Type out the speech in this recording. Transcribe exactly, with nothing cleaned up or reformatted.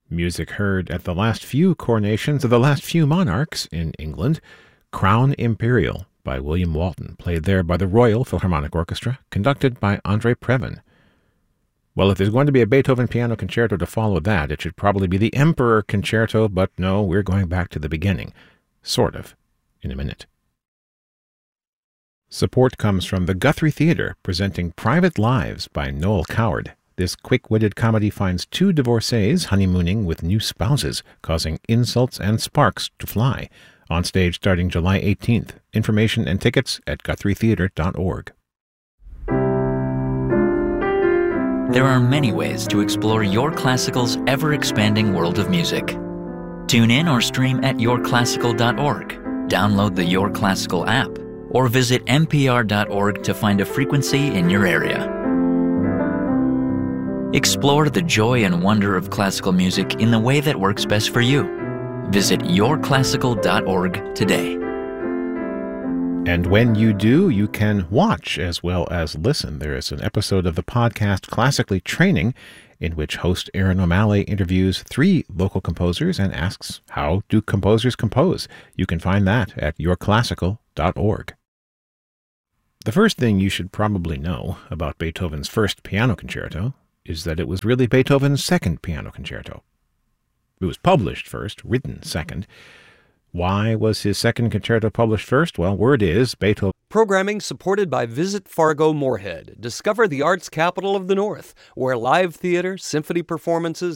Music heard at the last few coronations of the last few monarchs in England. Crown Imperial by William Walton, played there by the Royal Philharmonic Orchestra, conducted by Andre Previn. Well, if there's going to be a Beethoven piano concerto to follow that, it should probably be the Emperor Concerto, but no, we're going back to the beginning. Sort of, in a minute. Support comes from the Guthrie Theatre, presenting Private Lives by Noel Coward. This quick-witted comedy finds two divorcees honeymooning with new spouses, causing insults and sparks to fly. On stage starting July eighteenth. Information and tickets at guthrie theatre dot org. There are many ways to explore Your Classical's ever-expanding world of music. Tune in or stream at your classical dot org, download the Your Classical app, or visit n p r dot org to find a frequency in your area. Explore the joy and wonder of classical music in the way that works best for you. Visit your classical dot org today. And when you do, you can watch as well as listen. There is an episode of the podcast Classically Training in which host Aaron O'Malley interviews three local composers and asks, how do composers compose? You can find that at your classical dot org. The first thing you should probably know about Beethoven's first piano concerto is that it was really Beethoven's second piano concerto. It was published first, written second. Why was his second concerto published first? Well, word is Beethoven... Programming supported by Visit Fargo Moorhead. Discover the arts capital of the North, where live theater, symphony performances,